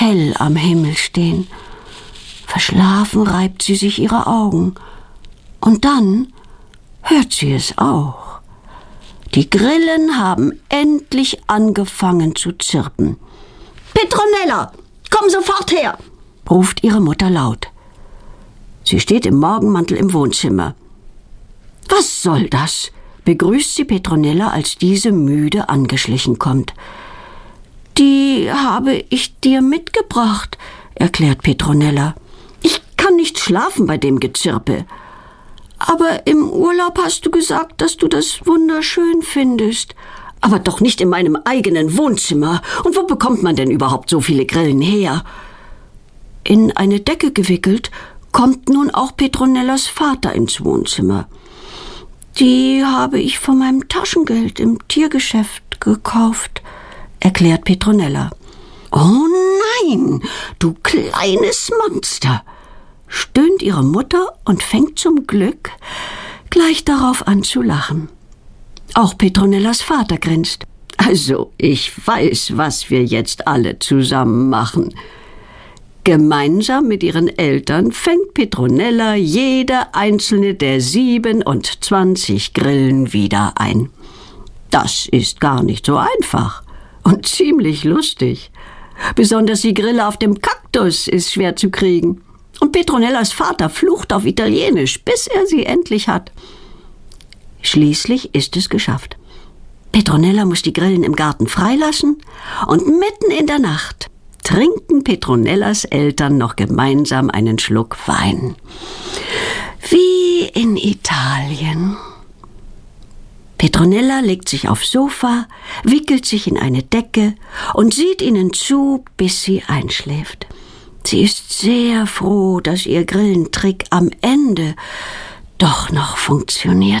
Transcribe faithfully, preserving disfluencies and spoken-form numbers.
hell am Himmel stehen. Verschlafen reibt sie sich ihre Augen. Und dann hört sie es auch. Die Grillen haben endlich angefangen zu zirpen. »Petronella, komm sofort her«, ruft ihre Mutter laut. Sie steht im Morgenmantel im Wohnzimmer. »Was soll das?«, begrüßt sie Petronella, als diese müde angeschlichen kommt. »Die habe ich dir mitgebracht«, erklärt Petronella. »Ich kann nicht schlafen bei dem Gezirpe. Aber im Urlaub hast du gesagt, dass du das wunderschön findest. Aber doch nicht in meinem eigenen Wohnzimmer. Und wo bekommt man denn überhaupt so viele Grillen her?« In eine Decke gewickelt kommt nun auch Petronellas Vater ins Wohnzimmer. »Die habe ich von meinem Taschengeld im Tiergeschäft gekauft«, erklärt Petronella. »Oh nein, du kleines Monster«, stöhnt ihre Mutter und fängt zum Glück gleich darauf an zu lachen. Auch Petronellas Vater grinst. »Also, ich weiß, was wir jetzt alle zusammen machen.« Gemeinsam mit ihren Eltern fängt Petronella jede einzelne der siebenundzwanzig Grillen wieder ein. Das ist gar nicht so einfach und ziemlich lustig. Besonders die Grille auf dem Kaktus ist schwer zu kriegen. Und Petronellas Vater flucht auf Italienisch, bis er sie endlich hat. Schließlich ist es geschafft. Petronella muss die Grillen im Garten freilassen und mitten in der Nacht trinken Petronellas Eltern noch gemeinsam einen Schluck Wein. Wie in Italien. Petronella legt sich aufs Sofa, wickelt sich in eine Decke und sieht ihnen zu, bis sie einschläft. Sie ist sehr froh, dass ihr Grillentrick am Ende doch noch funktioniert.